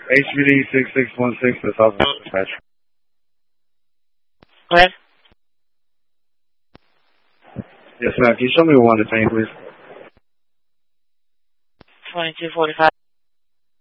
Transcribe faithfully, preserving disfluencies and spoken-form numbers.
H V D six six one six to Southwest Dispatch. Go ahead. Yes, ma'am. Can you show me one detain, please? twenty-two forty-five.